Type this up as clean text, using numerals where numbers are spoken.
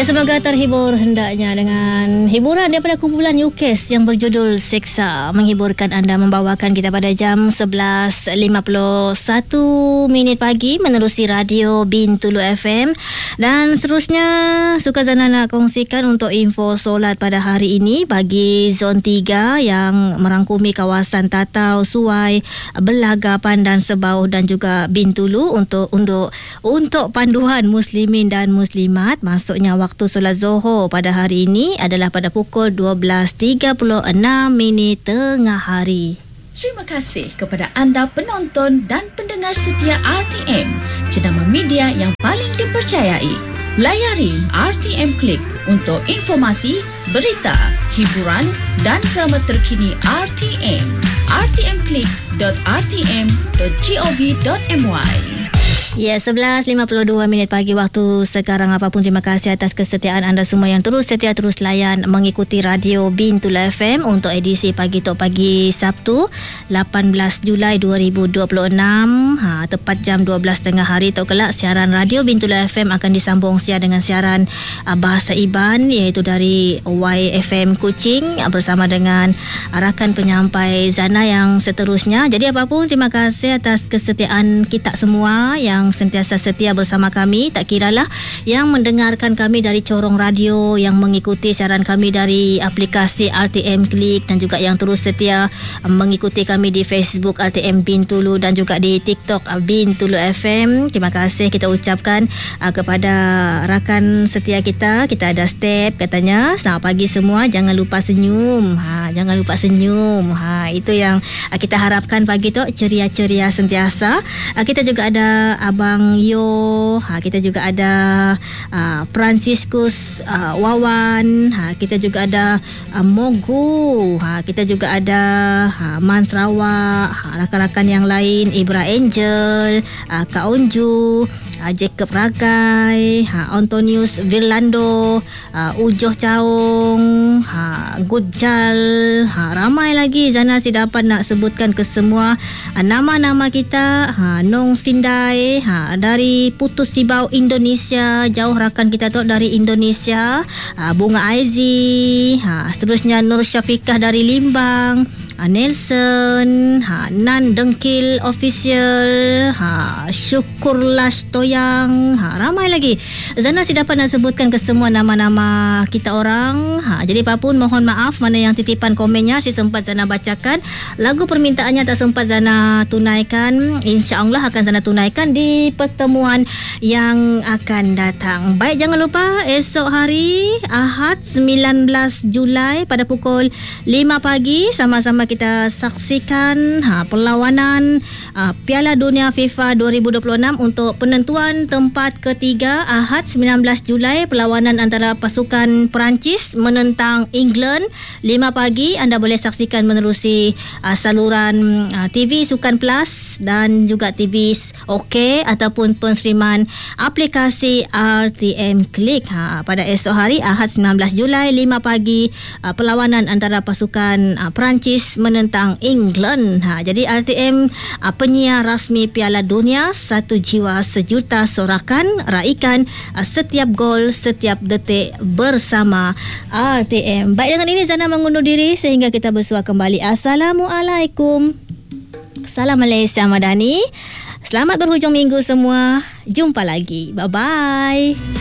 Ya, semoga terhibur hendaknya dengan hiburan daripada kumpulan UKES yang berjudul Seksa, menghiburkan anda, membawakan kita pada jam 11.51 pagi menerusi radio Bintulu FM. Dan seterusnya Sukazana nak kongsikan untuk info solat pada hari ini bagi Zon 3 yang merangkumi kawasan Tatau, Suai, Belaga, Pandan, Sebauh dan juga Bintulu untuk panduan muslimin dan muslimat. Masuknya waktu solat Zohor pada hari ini adalah pada pukul 12.36 tengah hari. Terima kasih kepada anda penonton dan pendengar setia RTM, jenama media yang paling dipercayai. Layari RTM Klik untuk informasi, berita, hiburan dan drama terkini RTM. rtmklik.rtm.gov.my. Ya, 11.52 pagi waktu sekarang. Apapun, terima kasih atas kesetiaan anda semua yang terus setia, terus layan mengikuti radio Bintulu FM untuk edisi Pagi Tok Pagi Sabtu 18 Julai 2026. Tepat jam 12 tengah hari tok kelak siaran radio Bintulu FM akan disambung siar dengan siaran bahasa Iban, iaitu dari YFM Kuching bersama dengan rakan penyampai Zana yang seterusnya. Jadi apapun, terima kasih atas kesetiaan kita semua yang sentiasa setia bersama kami, tak kiralah yang mendengarkan kami dari corong radio, yang mengikuti siaran kami dari aplikasi RTM Klik dan juga yang terus setia mengikuti kami di Facebook RTM Bintulu dan juga di TikTok Bintulu FM. Terima kasih kita ucapkan kepada rakan setia kita. Kita ada step katanya, selamat pagi semua, jangan lupa senyum. Jangan lupa senyum. Itu yang kita harapkan pagi tu, ceria-ceria sentiasa. Kita juga ada Abang Yo, kita juga ada Franciscus Wawan, kita juga ada Mogu, kita juga ada Man Sarawak, rakan-rakan yang lain, Ibra Angel, Kak Onju, Jacob Ragai, Antonius Virlando, Ujoh Caung, Gujal, ramai lagi. Zana si dapat nak sebutkan ke semua nama-nama kita. Nong Sindai dari Putus Sibau Indonesia, jauh rakan kita tu dari Indonesia. Bunga Aizi, seterusnya Nur Syafiqah dari Limbang, Nelson, Nan Dengkil Official, Syukur Lash Toyang, ramai lagi. Zana si dapat nak sebutkan ke semua nama-nama kita orang. Jadi apapun, mohon maaf mana yang titipan komennya si sempat Zana bacakan. Lagu permintaannya tak sempat Zana tunaikan, insya-Allah akan Zana tunaikan di pertemuan yang akan datang. Baik, jangan lupa esok hari Ahad 19 Julai pada pukul 5 pagi sama-sama kita saksikan perlawanan Piala Dunia FIFA 2026 untuk penentuan tempat ketiga. Ahad 19 Julai, perlawanan antara pasukan Perancis menentang England. 5 pagi anda boleh saksikan menerusi saluran TV Sukan Plus dan juga TV OK ataupun penseriman aplikasi RTM Klik. Pada esok hari Ahad 19 Julai 5 pagi, perlawanan antara pasukan Perancis menentang England. Jadi RTM penyiar rasmi Piala Dunia, satu jiwa sejuta sorakan, raikan setiap gol, setiap detik bersama RTM. Baik, dengan ini Zana mengundur diri sehingga kita bersua kembali. Assalamualaikum. Salam Malaysia Madani. Selamat berhujung minggu semua. Jumpa lagi. Bye-bye.